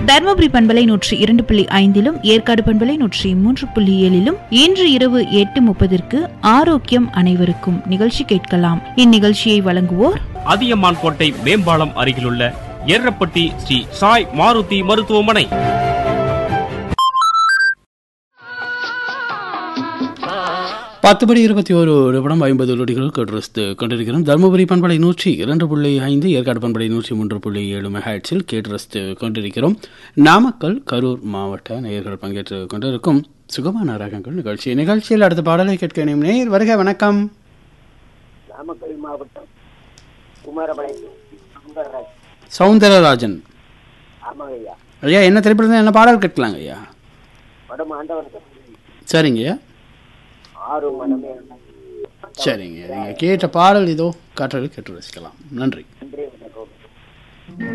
தர்மபுரி பண்பலை 102.5 ஏற்காடு பண்பலை 103.7 இன்று இரவு 8:30 ஆரோக்கியம் அனைவருக்கும் நிகழ்ச்சி கேட்கலாம். இந்நிகழ்ச்சியை வழங்குவோர் அதியமான் கோட்டை மேம்பாலம் அருகிலுள்ள எர்ரப்பட்டி ஸ்ரீ சாய் மாருதி மருத்துவமனை. பத்து மணி 21:50 கேட்டு கொண்டிருக்கிறோம். தருமபுரி பண்பலை 102.5 ஏற்காடு பண்பலை 103.7 மெகாஹெர்ட்ஸில் கேட்டு ரசித்து கொண்டிருக்கிறோம். நாமக்கல் கரூர் மாவட்ட நேயர்கள் பங்கேற்று கொண்டிருக்கும் சுகமான ராகங்கள் நிகழ்ச்சியில் அடுத்த பாடலை கேட்க நேயர் வருக. வணக்கம். நாமக்கல் மாவட்டம் குமாரபாளையம் சவுந்தரராஜன். ஆமாங்க ஐயா. ஐயா, என்ன திரைப்படத்தில் என்ன பாடல் கேட்கலாங்க ஐயா? படம் ஆண்டவன். சரிங்க ஐயா. சரிங்க, நீங்கள் கேட்ட பாடல் இதோ காற்றலை கேட்டு ரசிக்கலாம். நன்றி.